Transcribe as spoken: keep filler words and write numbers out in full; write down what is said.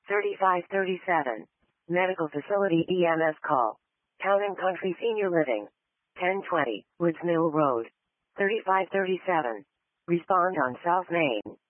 thirty-five thirty-seven. Medical Facility E M S call. Town and Country Senior Living. ten twenty. Woods Mill Road. thirty-five thirty-seven. Respond on South Main.